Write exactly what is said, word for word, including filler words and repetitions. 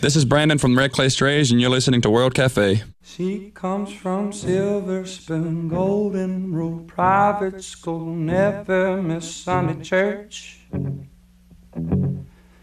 This is Brandon from Red Clay Strays, and you're listening to World Cafe. She comes from Silver Spoon, Golden Rule Private School, never miss Sunday church.